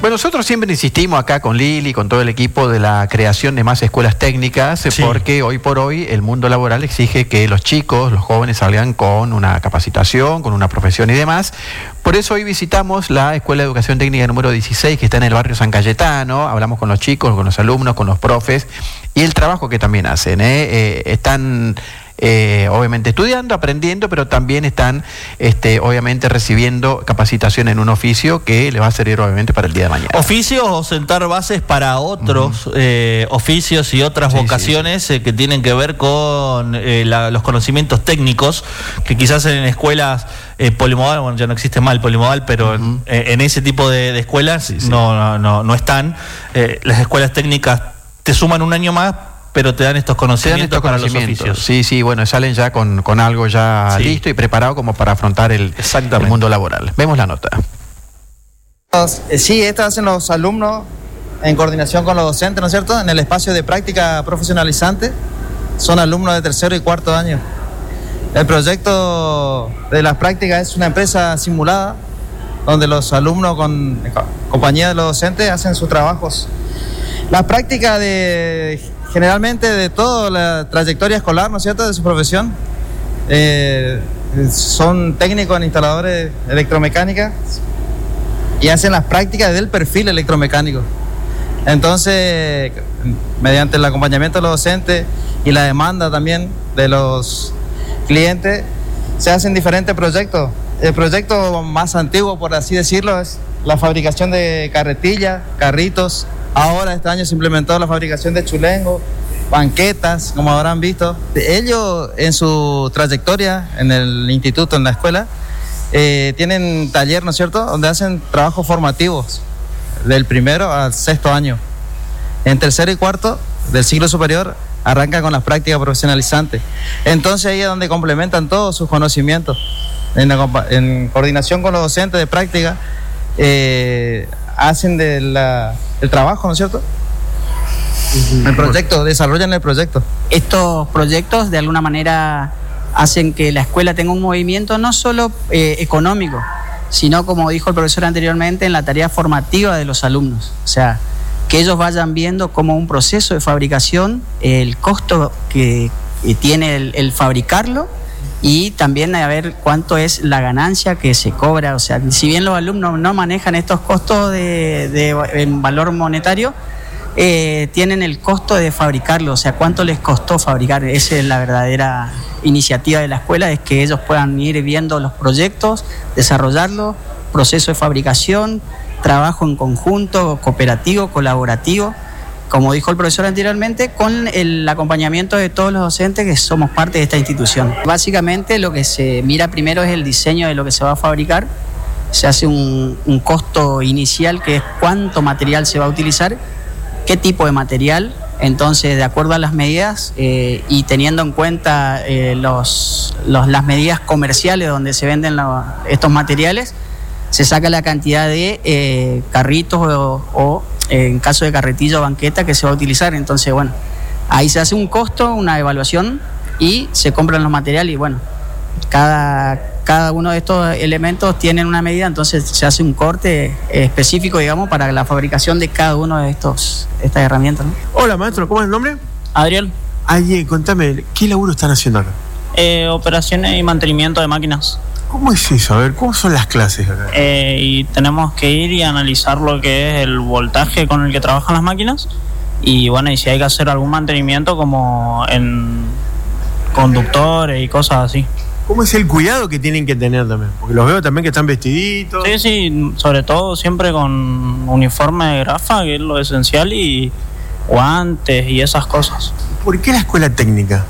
Bueno, nosotros siempre insistimos acá con Lili, con todo el equipo de la creación de más escuelas técnicas, sí, porque hoy por hoy el mundo laboral exige que los chicos, los jóvenes salgan con una capacitación, con una profesión y demás. Por eso hoy visitamos la Escuela de Educación Técnica número 16, que está en el barrio San Cayetano. Hablamos con los chicos, con los alumnos, con los profes y el trabajo que también hacen. Están obviamente estudiando, aprendiendo, pero también están obviamente recibiendo capacitación en un oficio que les va a servir obviamente para el día de mañana. Oficios o sentar bases para otros oficios y otras vocaciones que tienen que ver con los conocimientos técnicos, que quizás en escuelas polimodal, bueno, ya no existe más el polimodal, pero en ese tipo de escuelas no están. Las escuelas técnicas te suman un año más, pero te dan estos conocimientos para los oficios. Sí, bueno, salen ya con algo ya listo y preparado como para afrontar el mundo laboral. Vemos la nota. Sí, esto hacen los alumnos en coordinación con los docentes, ¿no es cierto? En el espacio de práctica profesionalizante. Son alumnos de tercero y cuarto año. El proyecto de las prácticas es una empresa simulada, donde los alumnos con compañía de los docentes hacen sus trabajos. Las prácticas generalmente de toda la trayectoria escolar, ¿no es cierto?, de su profesión. Son técnicos en instaladores electromecánica y hacen las prácticas del perfil electromecánico. Entonces, mediante el acompañamiento de los docentes y la demanda también de los clientes, se hacen diferentes proyectos. El proyecto más antiguo, por así decirlo, es la fabricación de carretillas, carritos. Ahora este año se implementó la fabricación de chulengo, banquetas, como habrán visto. Ellos en su trayectoria en el instituto, en la escuela, tienen taller, ¿no es cierto?, donde hacen trabajos formativos del primero al sexto año. En tercero y cuarto del ciclo superior arrancan con las prácticas profesionalizantes. Entonces ahí es donde complementan todos sus conocimientos. En coordinación con los docentes de práctica, hacen el trabajo, ¿no es cierto? El proyecto, desarrollan el proyecto. Estos proyectos de alguna manera hacen que la escuela tenga un movimiento no solo económico, sino, como dijo el profesor anteriormente, en la tarea formativa de los alumnos. O sea, que ellos vayan viendo como un proceso de fabricación, el costo que tiene el fabricarlo, y también a ver cuánto es la ganancia que se cobra. O sea, si bien los alumnos no manejan estos costos en valor monetario, tienen el costo de fabricarlo, o sea, cuánto les costó fabricar. Esa es la verdadera iniciativa de la escuela, es que ellos puedan ir viendo los proyectos, desarrollarlos, proceso de fabricación, trabajo en conjunto, cooperativo, colaborativo, como dijo el profesor anteriormente, con el acompañamiento de todos los docentes que somos parte de esta institución. Básicamente lo que se mira primero es el diseño de lo que se va a fabricar. Se hace un costo inicial, que es cuánto material se va a utilizar, qué tipo de material. Entonces, de acuerdo a las medidas y teniendo en cuenta las medidas comerciales donde se venden estos materiales, se saca la cantidad de carritos o en caso de carretilla o banqueta que se va a utilizar. Entonces, bueno, ahí se hace un costo, una evaluación y se compran los materiales y bueno, cada uno de estos elementos tienen una medida, entonces se hace un corte específico, digamos, para la fabricación de cada uno de estas herramientas, ¿no? Hola, maestro, ¿cómo es el nombre? Adriel. Contame, ¿qué laburo están haciendo acá? Operaciones y mantenimiento de máquinas. ¿Cómo es eso? A ver, ¿cómo son las clases acá? Y tenemos que ir y analizar lo que es el voltaje con el que trabajan las máquinas y bueno, y si hay que hacer algún mantenimiento como en conductores y cosas así. ¿Cómo es el cuidado que tienen que tener también? Porque los veo también que están vestiditos. Sí, sobre todo siempre con uniforme de grafa, que es lo esencial, y guantes y esas cosas. ¿Por qué la escuela técnica?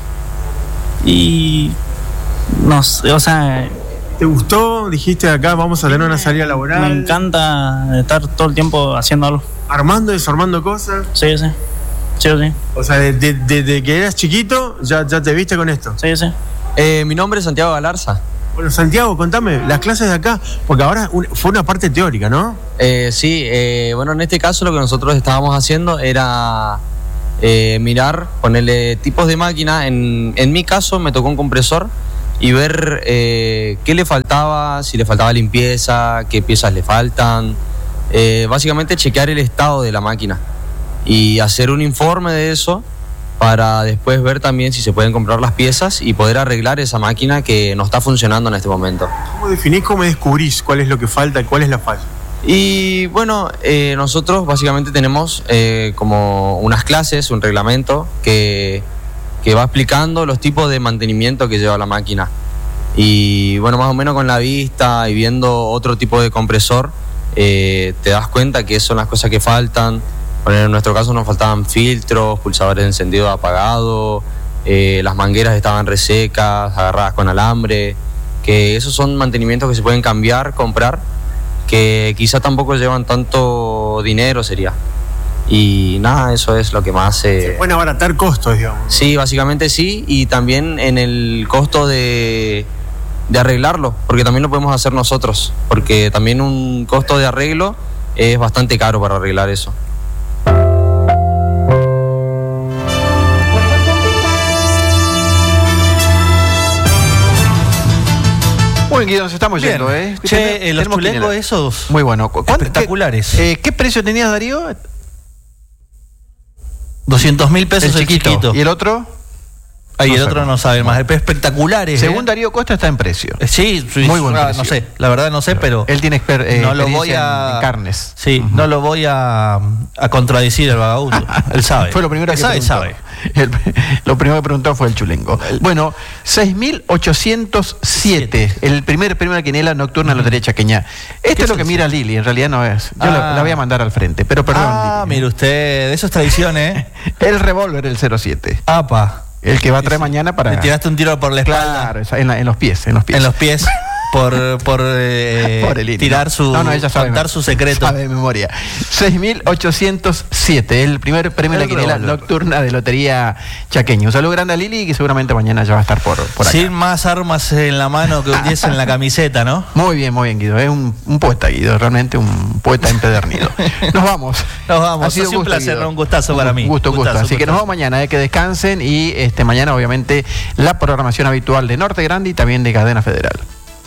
Y no sé, o sea... ¿Te gustó? Dijiste acá vamos a tener una salida laboral. Me encanta estar todo el tiempo haciendo algo. ¿Armando, desarmando cosas? Sí. O sea, desde que eras chiquito ya te viste con esto. Sí. Mi nombre es Santiago Galarza. Bueno, Santiago, contame, las clases de acá, porque ahora fue una parte teórica, ¿no? Sí, bueno, en este caso lo que nosotros estábamos haciendo era mirar, ponerle tipos de máquina. En mi caso me tocó un compresor y ver qué le faltaba, si le faltaba limpieza, qué piezas le faltan, básicamente chequear el estado de la máquina y hacer un informe de eso para después ver también si se pueden comprar las piezas y poder arreglar esa máquina que no está funcionando en este momento. ¿Cómo definís, cómo descubrís cuál es lo que falta y cuál es la falla? Y bueno, nosotros básicamente tenemos como unas clases, un reglamento que va explicando los tipos de mantenimiento que lleva la máquina. Y bueno, más o menos con la vista y viendo otro tipo de compresor, te das cuenta que son las cosas que faltan. En nuestro caso nos faltaban filtros, pulsadores de encendido apagado, las mangueras estaban resecas, agarradas con alambre, que esos son mantenimientos que se pueden cambiar, comprar, que quizá tampoco llevan tanto dinero sería. Y nada, eso es lo que más se pueden abaratar costos, digamos. Sí, básicamente sí, y también en el costo de arreglarlo, porque también lo podemos hacer nosotros, porque también un costo de arreglo es bastante caro para arreglar eso. Muy bien, nos estamos yendo, Che, los chulengos esos. Muy bueno. Espectaculares. ¿Qué precio tenías, Darío? 200.000 pesos el chiquito. ¿Y el otro? Ahí el otro no sabe más. Espectaculares. Según Darío Costa está en precio. Sí, muy buen precio. No sé, la verdad no sé, pero él tiene no lo voy a en carnes. Sí, no lo voy a contradecir el vagabundo. Él sabe. Fue lo primero que sabe. Lo primero que preguntó fue el chulengo. Bueno, 6.807, el primer premio de quiniela nocturna en la Lotería Chaqueña. Esto es lo que mira Lili, en realidad no es. Yo la voy a mandar al frente, pero perdón. Lili. Mire usted, eso es tradición, El revólver, el 07. Apa. El que va a traer mañana para... Le tiraste un tiro por la espalda. Claro, en los pies. En los pies. Por tirar contar su secreto. Sabe de memoria. 6.807, el primer premio de la quiniela nocturna de Lotería Chaqueña. Un saludo grande a Lili, que seguramente mañana ya va a estar por acá. Sin más armas en la mano que un 10 en la camiseta, ¿no? Muy bien, Guido. Es un poeta, Guido. Realmente un poeta empedernido. Nos vamos. Ha sido un placer, Guido. Un gustazo para mí. Gusto. Así que nos vamos mañana. Que descansen y mañana, obviamente, la programación habitual de Norte Grande y también de Cadena Federal.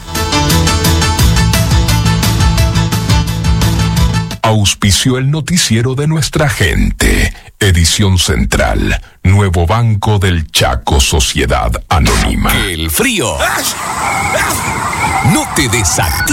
Auspició el noticiero de nuestra gente. Edición central. Nuevo Banco del Chaco, Sociedad Anónima. El frío no te desactiva.